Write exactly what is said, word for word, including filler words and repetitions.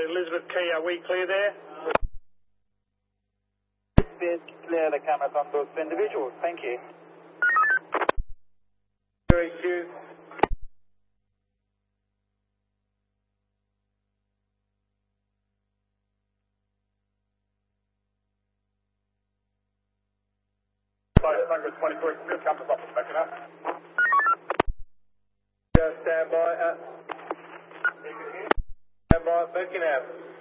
Elizabeth Key, are we clear there? Clear the cameras on those individuals. Thank you. Very cute. twenty-four, cameras off, backing up. Stand by. Uh, stand by, backing out.